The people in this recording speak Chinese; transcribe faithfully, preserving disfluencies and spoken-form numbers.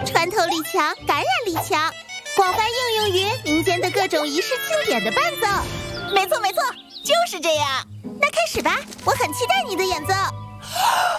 穿透力强，感染力强，广泛应用于民间的各种仪式庆典的伴奏。 没错没错，就是这样。 那开始吧，我很期待你的演奏。